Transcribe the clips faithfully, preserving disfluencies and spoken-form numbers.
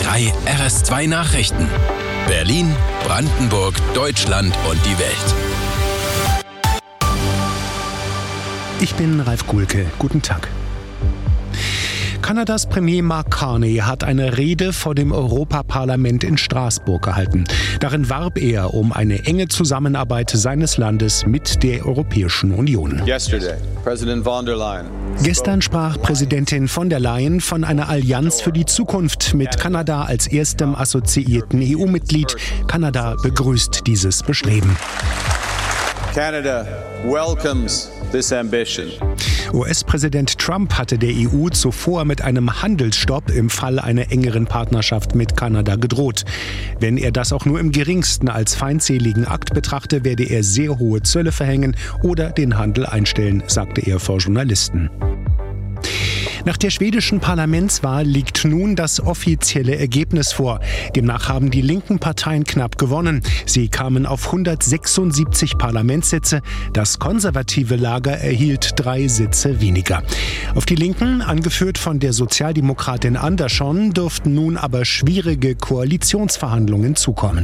drei R S zwei Nachrichten. Berlin, Brandenburg, Deutschland und die Welt. Ich bin Ralf Kuhlke. Guten Tag. Kanadas Premier Mark Carney hat eine Rede vor dem Europaparlament in Straßburg gehalten. Darin warb er um eine enge Zusammenarbeit seines Landes mit der Europäischen Union. Gestern sprach Präsidentin von der Leyen von einer Allianz für die Zukunft mit Kanada als erstem assoziierten E U-Mitglied. Kanada begrüßt dieses Bestreben. Canada welcomes this ambition. U S-Präsident Trump hatte der E U zuvor mit einem Handelsstopp im Fall einer engeren Partnerschaft mit Kanada gedroht. Wenn er das auch nur im geringsten als feindseligen Akt betrachte, werde er sehr hohe Zölle verhängen oder den Handel einstellen, sagte er vor Journalisten. Nach der schwedischen Parlamentswahl liegt nun das offizielle Ergebnis vor. Demnach haben die linken Parteien knapp gewonnen. Sie kamen auf hundertsechsundsiebzig Parlamentssitze. Das konservative Lager erhielt drei Sitze weniger. Auf die Linken, angeführt von der Sozialdemokratin Andersson, dürften nun aber schwierige Koalitionsverhandlungen zukommen.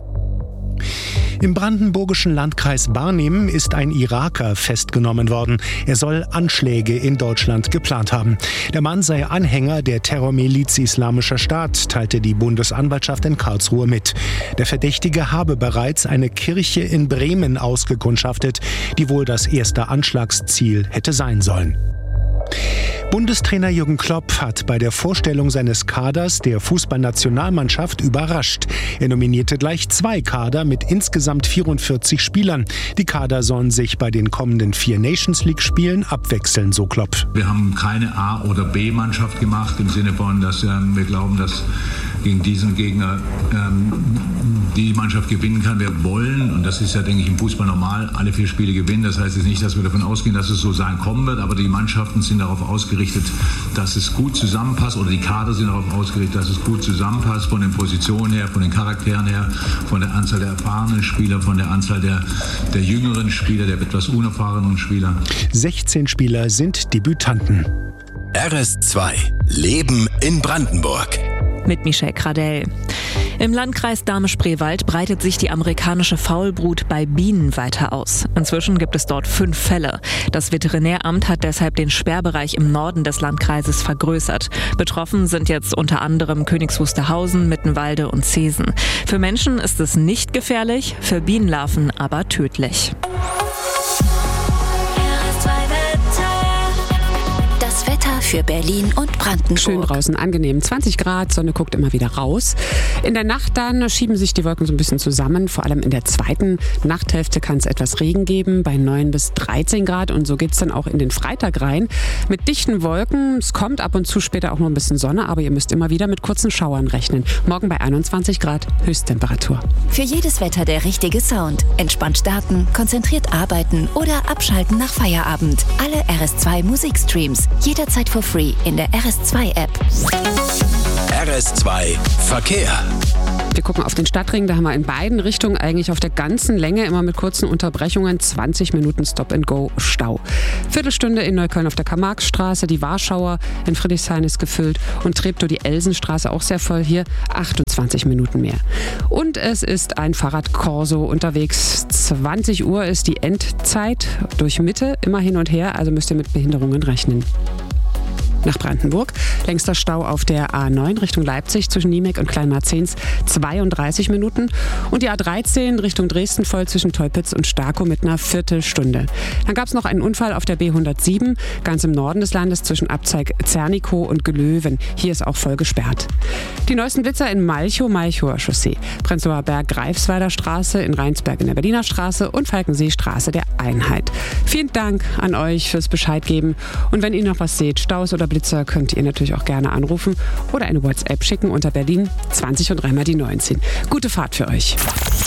Im brandenburgischen Landkreis Barnim ist ein Iraker festgenommen worden. Er soll Anschläge in Deutschland geplant haben. Der Mann sei Anhänger der Terrormiliz Islamischer Staat, teilte die Bundesanwaltschaft in Karlsruhe mit. Der Verdächtige habe bereits eine Kirche in Bremen ausgekundschaftet, die wohl das erste Anschlagsziel hätte sein sollen. Bundestrainer Jürgen Klopp hat bei der Vorstellung seines Kaders der Fußballnationalmannschaft überrascht. Er nominierte gleich zwei Kader mit insgesamt vierundvierzig Spielern. Die Kader sollen sich bei den kommenden vier Nations-League-Spielen abwechseln, so Klopp. Wir haben keine A- oder B-Mannschaft gemacht, im Sinne von, dass ähm, wir glauben, dass gegen diesen Gegner ähm, die Mannschaft gewinnen kann. Wir wollen, und das ist ja, denke ich, im Fußball normal, alle vier Spiele gewinnen. Das heißt jetzt nicht, dass wir davon ausgehen, dass es so sein kommen wird, aber die Mannschaften sind darauf ausgerichtet, dass es gut zusammenpasst, oder die Kader sind darauf ausgerichtet, dass es gut zusammenpasst, von den Positionen her, von den Charakteren her, von der Anzahl der erfahrenen Spieler, von der Anzahl der, der jüngeren Spieler, der etwas unerfahrenen Spieler. sechzehn Spieler sind Debütanten. R S zwei Leben in Brandenburg. Mit Michelle Kradell. Im Landkreis Dahme-Spreewald breitet sich die amerikanische Faulbrut bei Bienen weiter aus. Inzwischen gibt es dort fünf Fälle. Das Veterinäramt hat deshalb den Sperrbereich im Norden des Landkreises vergrößert. Betroffen sind jetzt unter anderem Königs Wusterhausen, Mittenwalde und Zeesen. Für Menschen ist es nicht gefährlich, für Bienenlarven aber tödlich. Für Berlin und Brandenburg. Schön draußen, angenehm. zwanzig Grad, Sonne guckt immer wieder raus. In der Nacht dann schieben sich die Wolken so ein bisschen zusammen. Vor allem in der zweiten Nachthälfte kann es etwas Regen geben, bei neun bis dreizehn Grad. Und so geht es dann auch in den Freitag rein. Mit dichten Wolken. Es kommt ab und zu später auch noch ein bisschen Sonne, aber ihr müsst immer wieder mit kurzen Schauern rechnen. Morgen bei einundzwanzig Grad Höchsttemperatur. Für jedes Wetter der richtige Sound. Entspannt starten, konzentriert arbeiten oder abschalten nach Feierabend. Alle R S zwei Musikstreams. Jederzeit for free in der R S zwei App. R S zwei Verkehr. Wir gucken auf den Stadtring, da haben wir in beiden Richtungen eigentlich auf der ganzen Länge immer mit kurzen Unterbrechungen zwanzig Minuten Stop-and-Go-Stau. Viertelstunde in Neukölln auf der Karl-Marx-Straße, die Warschauer in Friedrichshain ist gefüllt und Treptow die Elsenstraße auch sehr voll, hier achtundzwanzig Minuten mehr. Und es ist ein Fahrradkorso unterwegs. zwanzig Uhr ist die Endzeit durch Mitte, immer hin und her, also müsst ihr mit Behinderungen rechnen. Nach Brandenburg. Längster Stau auf der A neun Richtung Leipzig zwischen Niemek und Kleinmarzens zweiunddreißig Minuten. Und die A dreizehn Richtung Dresden voll zwischen Teupitz und Starkow mit einer Viertelstunde. Dann gab es noch einen Unfall auf der B hundertsieben, ganz im Norden des Landes zwischen Abzeig-Zernikow und Gelöwen. Hier ist auch voll gesperrt. Die neuesten Blitzer in Malchow, Malchower Chaussee, Prenzlauer Berg, Greifswalder Straße, in Rheinsberg in der Berliner Straße und Falkensee Straße der Einheit. Vielen Dank an euch fürs Bescheid geben. Und wenn ihr noch was seht, Staus oder Blitzer, könnt ihr natürlich auch gerne anrufen oder eine WhatsApp schicken unter Berlin zwanzig und dreimal die neunzehn. Gute Fahrt für euch.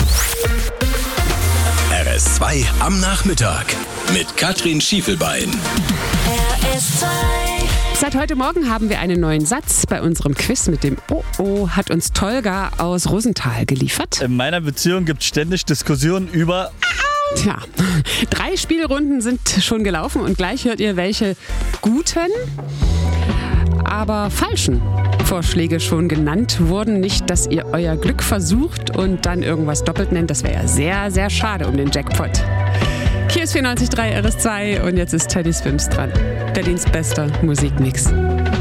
R S zwei am Nachmittag mit Katrin Schiefelbein. R S zwei. Seit heute Morgen haben wir einen neuen Satz bei unserem Quiz mit dem Oh-Oh, hat uns Tolga aus Rosenthal geliefert. In meiner Beziehung gibt es ständig Diskussionen über... Tja, drei Spielrunden sind schon gelaufen und gleich hört ihr welche guten. aber falschen Vorschläge schon genannt wurden. Nicht, dass ihr euer Glück versucht und dann irgendwas doppelt nennt. Das wäre ja sehr, sehr schade um den Jackpot. Hier ist vierundneunzig Komma drei R S zwei und jetzt ist Teddy Swims dran. Berlins bester Musikmix.